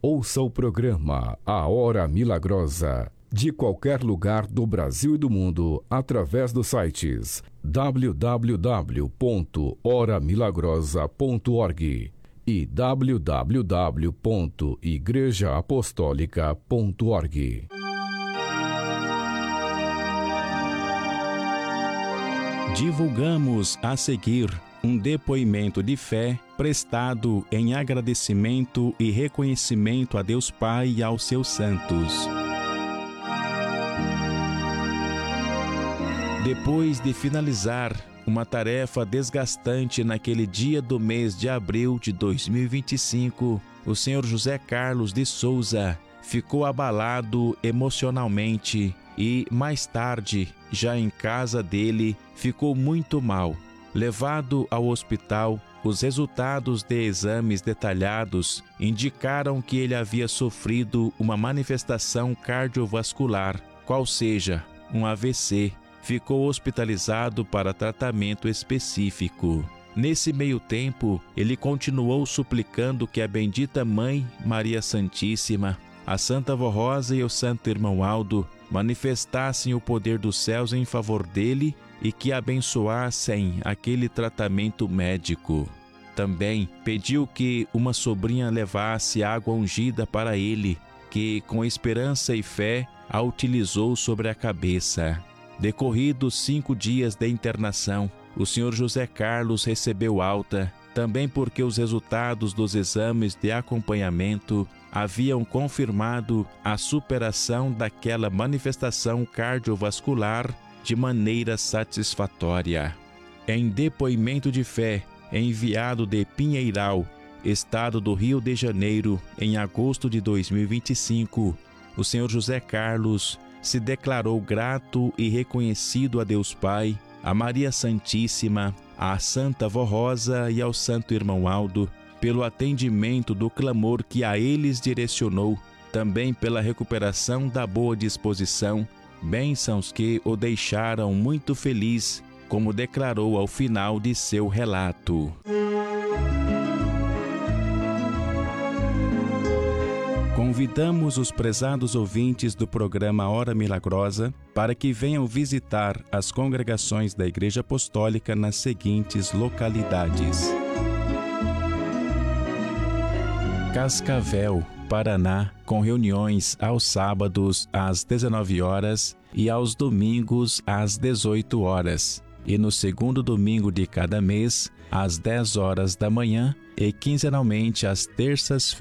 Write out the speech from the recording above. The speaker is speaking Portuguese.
Ouça o programa A Hora Milagrosa, de qualquer lugar do Brasil e do mundo, através dos sites www.horamilagrosa.org e www.igrejaapostólica.org. Divulgamos a seguir um depoimento de fé prestado em agradecimento e reconhecimento a Deus Pai e aos seus santos. Depois de finalizar uma tarefa desgastante naquele dia do mês de abril de 2025, o Sr. José Carlos de Souza ficou abalado emocionalmente e, mais tarde, já em casa dele, ficou muito mal. Levado ao hospital, os resultados de exames detalhados indicaram que ele havia sofrido uma manifestação cardiovascular, qual seja, um AVC. Ficou hospitalizado para tratamento específico. Nesse meio tempo, ele continuou suplicando que a bendita Mãe Maria Santíssima, a Santa Vó Rosa e o Santo Irmão Aldo manifestassem o poder dos céus em favor dele e que abençoassem aquele tratamento médico. Também pediu que uma sobrinha levasse água ungida para ele, que com esperança e fé a utilizou sobre a cabeça. Decorridos 5 dias de internação, o Sr. José Carlos recebeu alta, também porque os resultados dos exames de acompanhamento haviam confirmado a superação daquela manifestação cardiovascular de maneira satisfatória. Em depoimento de fé enviado de Pinheiral, estado do Rio de Janeiro, em agosto de 2025, o Sr. José Carlos se declarou grato e reconhecido a Deus Pai, a Maria Santíssima, à Santa Vó Rosa e ao Santo Irmão Aldo, pelo atendimento do clamor que a eles direcionou, também pela recuperação da boa disposição, bênçãos que o deixaram muito feliz, como declarou ao final de seu relato. Convidamos os prezados ouvintes do programa Hora Milagrosa para que venham visitar as congregações da Igreja Apostólica nas seguintes localidades: Cascavel, Paraná, com reuniões aos sábados às 19 horas e aos domingos às 18 horas, e no segundo domingo de cada mês às 10 horas da manhã e quinzenalmente às terças-feiras